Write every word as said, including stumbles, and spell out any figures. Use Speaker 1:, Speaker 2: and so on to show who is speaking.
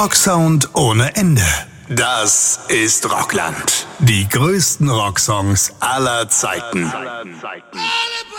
Speaker 1: Rocksound ohne Ende. Das ist Rockland. Die größten Rocksongs aller Zeiten. Aller Zeiten.